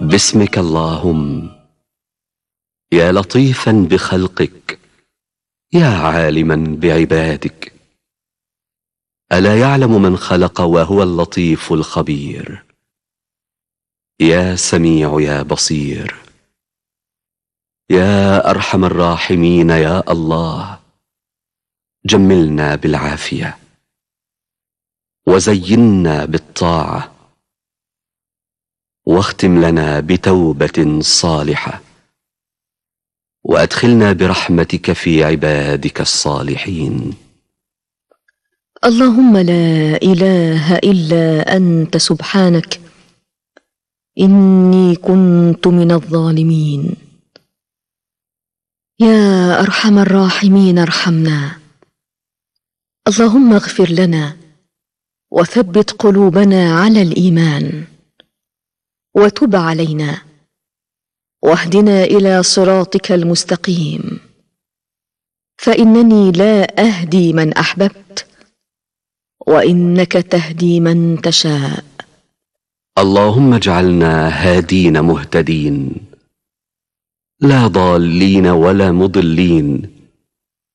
باسمك اللهم، يا لطيفا بخلقك، يا عالما بعبادك. ألا يعلم من خلق وهو اللطيف الخبير؟ يا سميع يا بصير، يا أرحم الراحمين يا الله. جملنا بالعافية، وزينا بالطاعة، واختم لنا بتوبة صالحة، وأدخلنا برحمتك في عبادك الصالحين. اللهم لا إله إلا أنت سبحانك إني كنت من الظالمين. يا أرحم الراحمين ارحمنا. اللهم اغفر لنا وثبت قلوبنا على الإيمان، وتب علينا واهدنا إلى صراطك المستقيم، فإنني لا أهدي من أحببت، وإنك تهدي من تشاء. اللهم اجعلنا هادين مهتدين، لا ضالين ولا مضلين،